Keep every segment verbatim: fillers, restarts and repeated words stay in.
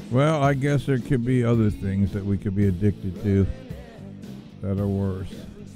Well, I guess there could be other things that we could be addicted to that are worse.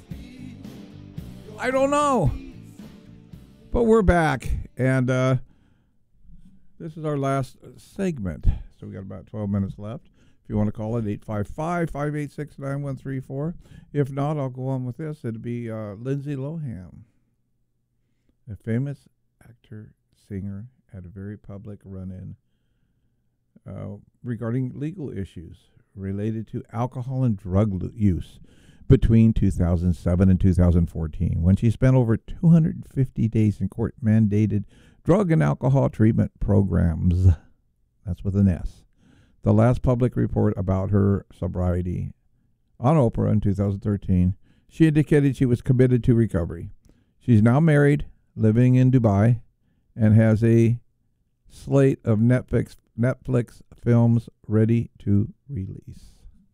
I don't know. But we're back, and uh, this is our last segment. So we got about twelve minutes left. If you want to call it, eight five five, five eight six, nine one three four. If not, I'll go on with this. It'd be uh, Lindsay Lohan, a famous actor, singer, had a very public run-in uh, regarding legal issues related to alcohol and drug lo- use between two thousand seven and two thousand fourteen, when she spent over two hundred fifty days in court-mandated drug and alcohol treatment programs. That's with an S. The last public report about her sobriety on Oprah in two thousand thirteen, she indicated she was committed to recovery. She's now married, living in Dubai, and has a slate of Netflix Netflix films ready to release.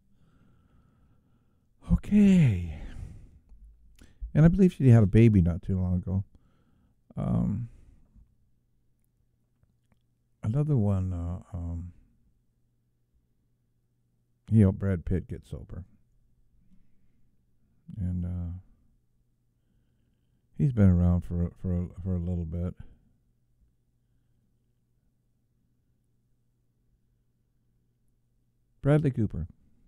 Okay. And I believe she had a baby not too long ago. Um, another one, uh, um, you know, Brad Pitt gets sober. And uh, he's been around for, for, for a little bit. Bradley Cooper.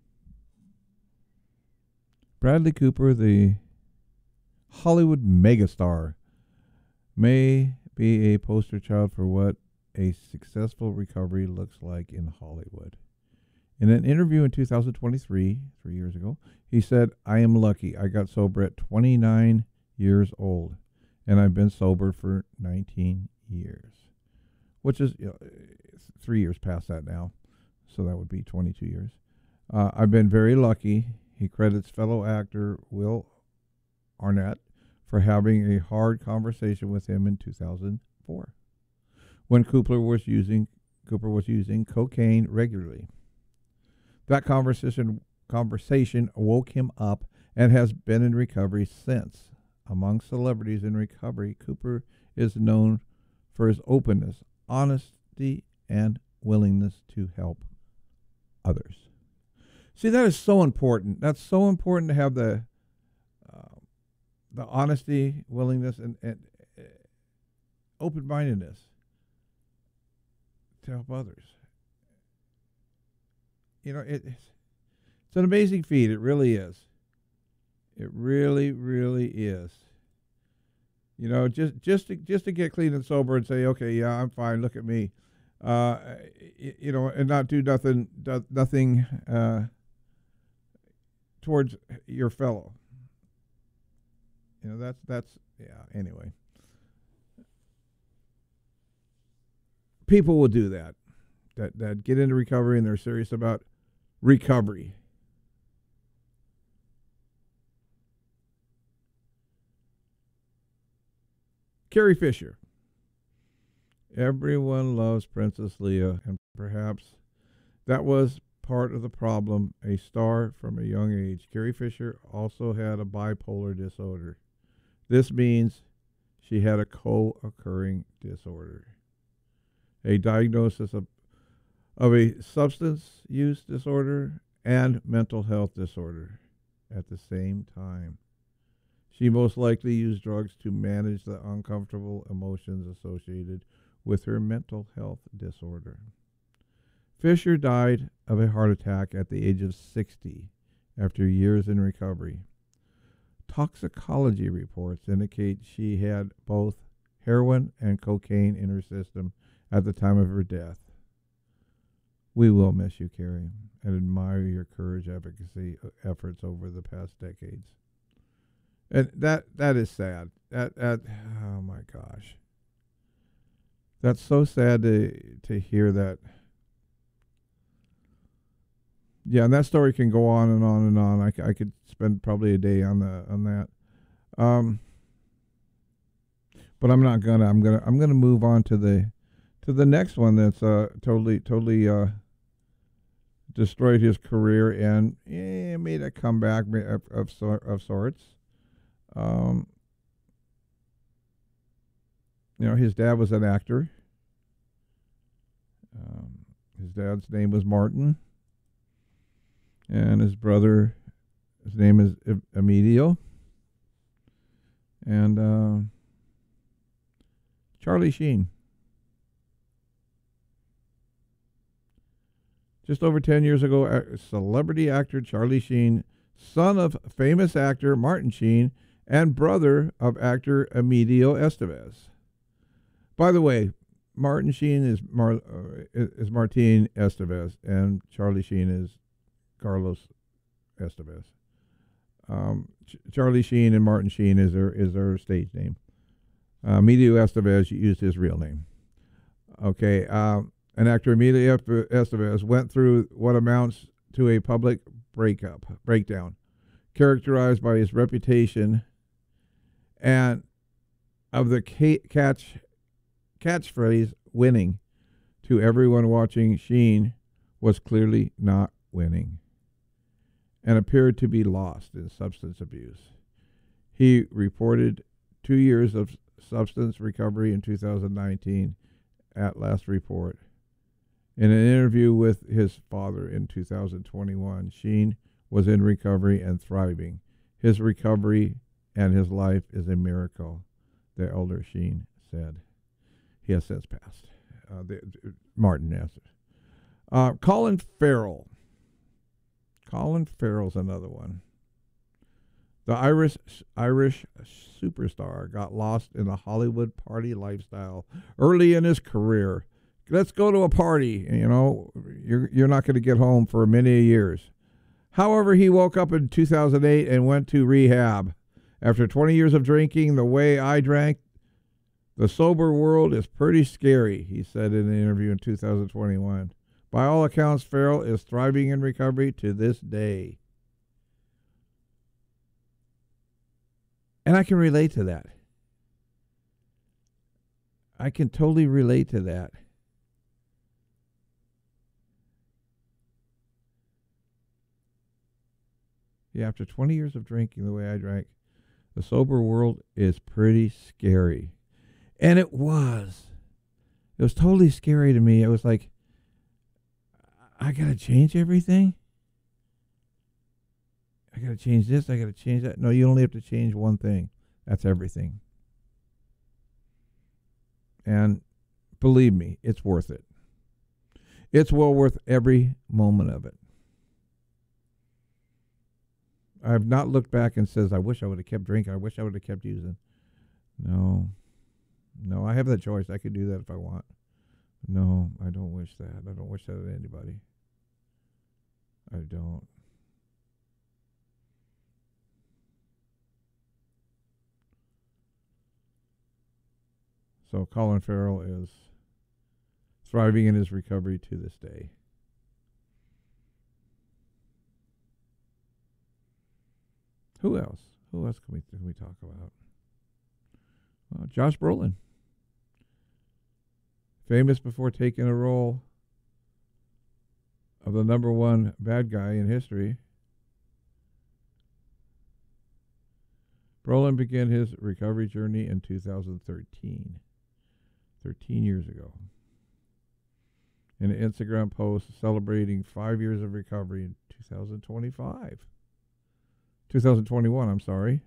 Bradley Cooper, the Hollywood megastar, may be a poster child for what a successful recovery looks like in Hollywood. In an interview in two thousand twenty-three, three years ago, he said, "I am lucky. I got sober at twenty-nine years old, and I've been sober for nineteen years," which is, you know, three years past that now, so that would be twenty-two years. Uh, I've been very lucky. He credits fellow actor Will Arnett for having a hard conversation with him in two thousand four, when Cooper was using Cooper was using cocaine regularly. That conversation conversation woke him up and has been in recovery since. Among celebrities in recovery, Cooper is known for his openness, honesty, and willingness to help others. See, that is so important. That's so important to have the uh, the honesty, willingness, and, and uh, open-mindedness to help others. You know, it, it's, it's an amazing feat. It really is. It really, really is. You know, just just to, just to get clean and sober and say, okay, yeah, I'm fine. Look at me. Uh, you, you know, and not do nothing, do, nothing uh, towards your fellow. You know, that's that's yeah. Anyway, people will do that. That that get into recovery and they're serious about recovery. Carrie Fisher. Everyone loves Princess Leia, and perhaps that was part of the problem. A star from a young age, Carrie Fisher also had a bipolar disorder. This means she had a co-occurring disorder, a diagnosis of, of a substance use disorder and mental health disorder at the same time. She most likely used drugs to manage the uncomfortable emotions associated with her mental health disorder. Fisher died of a heart attack at the age of sixty after years in recovery. Toxicology reports indicate she had both heroin and cocaine in her system at the time of her death. We will miss you, Carrie, and admire your courage advocacy efforts over the past decades. And that that is sad. That that oh my gosh. That's so sad to to hear that. Yeah, and that story can go on and on and on. I, I could spend probably a day on the on that. Um, but I'm not gonna. I'm gonna. I'm gonna move on to the to the next one that's uh totally totally uh destroyed his career and eh, made a comeback of of, of sorts. Um, you know, his dad was an actor. Um, His dad's name was Martin, and his brother, his name is Emilio, and uh, Charlie Sheen. Just over ten years ago, celebrity actor Charlie Sheen, son of famous actor Martin Sheen, and brother of actor Emilio Estevez. By the way, Martin Sheen is Mar, uh, is Martin Estevez, and Charlie Sheen is Carlos Estevez. Um, Ch- Charlie Sheen and Martin Sheen is their is their stage name. Uh, Emilio Estevez used his real name. Okay. Um, And actor Emilio Estevez went through what amounts to a public breakup, breakdown, characterized by his reputation and of the catch catchphrase "winning" to everyone watching. Sheen was clearly not winning and appeared to be lost in substance abuse. He reported two years of substance recovery in two thousand nineteen at last report. In an interview with his father in two thousand twenty-one, Sheen was in recovery and thriving. His recovery and his life is a miracle, the elder Sheen said. He has since passed. Uh, the, Martin answered. Uh, Colin Farrell. Colin Farrell's another one. The Irish Irish superstar got lost in the Hollywood party lifestyle early in his career. Let's go to a party. You know, you're you're not going to get home for many years. However, he woke up in two thousand eight and went to rehab. After twenty years of drinking the way I drank, the sober world is pretty scary, he said in an interview in two thousand twenty-one. By all accounts, Farrell is thriving in recovery to this day. And I can relate to that. I can totally relate to that. Yeah, after twenty years of drinking the way I drank, the sober world is pretty scary. And it was. It was totally scary to me. It was like, I got to change everything? I got to change this, I got to change that. No, you only have to change one thing. That's everything. And believe me, it's worth it. It's well worth every moment of it. I've not looked back and says, I wish I would have kept drinking. I wish I would have kept using. No. No, I have that choice. I could do that if I want. No, I don't wish that. I don't wish that on anybody. I don't. So Colin Farrell is thriving in his recovery to this day. Who else? Who else can we can we talk about? Well, Josh Brolin, famous before taking a role of the number one bad guy in history. Brolin began his recovery journey in two thousand thirteen, thirteen years ago. In an Instagram post celebrating five years of recovery in two thousand twenty-five. two thousand twenty-one, I'm sorry.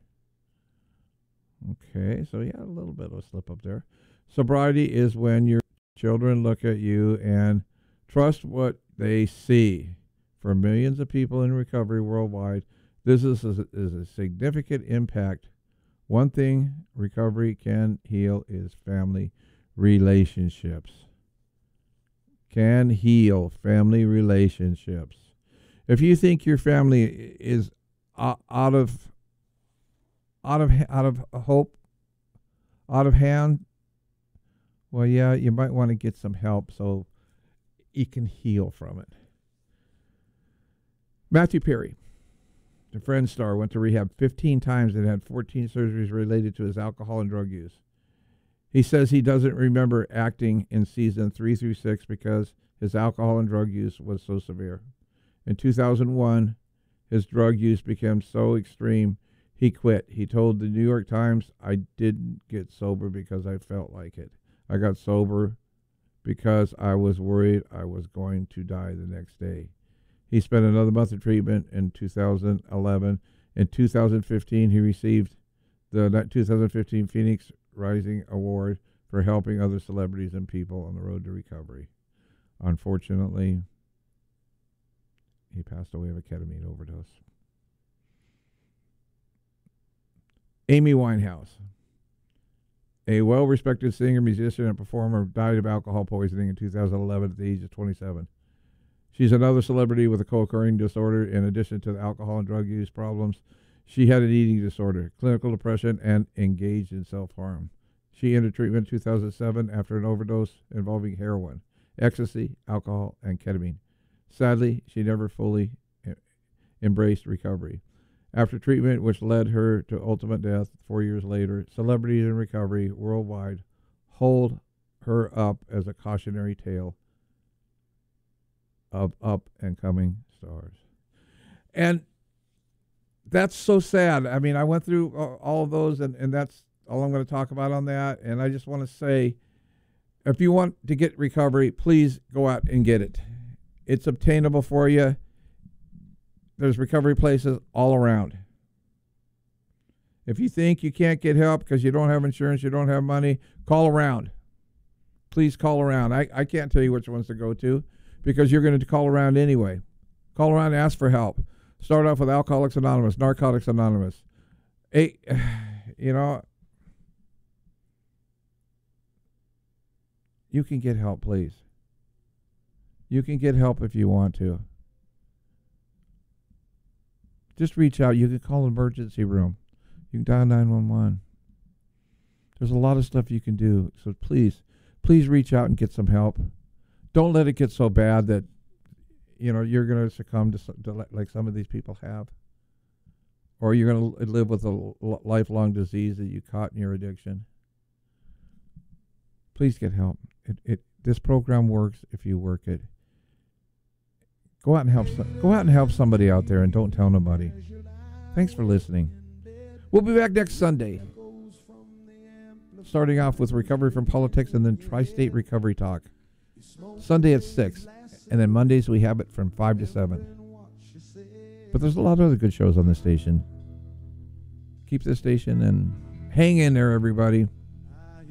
Okay, so yeah, a little bit of a slip up there. Sobriety is when your children look at you and trust what they see. For millions of people in recovery worldwide, this is a, is a significant impact. One thing recovery can heal is family relationships. Can heal family relationships. If you think your family is out of out of out of hope, out of hand, well, yeah, you might want to get some help so you can heal from it. Matthew Perry, the Friends star, went to rehab fifteen times and had fourteen surgeries related to his alcohol and drug use. He says he doesn't remember acting in season three through six because his alcohol and drug use was so severe. In two thousand one, his drug use became so extreme, he quit. He told the New York Times, I didn't get sober because I felt like it. I got sober because I was worried I was going to die the next day. He spent another month of treatment in two thousand eleven. In two thousand fifteen, he received the two thousand fifteen Phoenix Rising Award for helping other celebrities and people on the road to recovery. Unfortunately, he passed away of a ketamine overdose. Amy Winehouse, a well-respected singer, musician, and performer, died of alcohol poisoning in two thousand eleven at the age of twenty-seven. She's another celebrity with a co-occurring disorder. In addition to the alcohol and drug use problems, she had an eating disorder, clinical depression, and engaged in self-harm. She entered treatment in two thousand seven after an overdose involving heroin, ecstasy, alcohol, and ketamine. Sadly, she never fully embraced recovery. After treatment, which led her to ultimate death four years later, celebrities in recovery worldwide hold her up as a cautionary tale of up and coming stars. And that's so sad. I mean, I went through all of those, and, and that's all I'm going to talk about on that. And I just want to say, if you want to get recovery, please go out and get it. It's obtainable for you. There's recovery places all around. If you think you can't get help because you don't have insurance, you don't have money, call around. Please call around. I, I can't tell you which ones to go to because you're going to call around anyway. Call around and ask for help. Start off with Alcoholics Anonymous, Narcotics Anonymous. Hey, you know, you can get help, please. You can get help if you want to. Just reach out. You can call an emergency room. You can dial nine one one. There's a lot of stuff you can do. So please, please reach out and get some help. Don't let it get so bad that, you know, you're going to succumb to, to like some of these people have. Or you're going to live with a lifelong disease that you caught in your addiction. Please get help. It, it, this program works if you work it. Go out and help. Go out and help somebody out there, and don't tell nobody. Thanks for listening. We'll be back next Sunday, starting off with Recovery from Politics and then Tri-State Recovery Talk. Sunday at six, and then Mondays we have it from five to seven. But there's a lot of other good shows on this station. Keep this station and hang in there, everybody.